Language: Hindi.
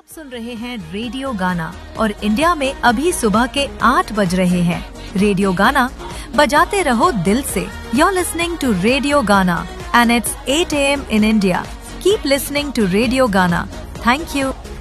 सुन रहे हैं रेडियो गाना और इंडिया में अभी सुबह के 8 बज रहे हैं। रेडियो गाना बजाते रहो दिल से। You're listening to Radio Gana and it's 8 a.m. in India. Keep listening to Radio Gana. Thank you.